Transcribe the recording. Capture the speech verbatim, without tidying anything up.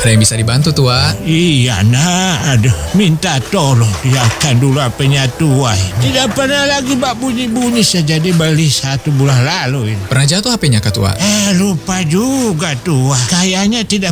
Ada yang bisa dibantu, Tua? Iya nak, aduh, minta tolong lihatkan dulu H P-nya Tua. Tidak pernah lagi bak bunyi-bunyi sejak dibeli satu bulan lalu ini. Pernah jatuh H P-nya, Kak Tua? Eh lupa juga Tua, kayaknya tidak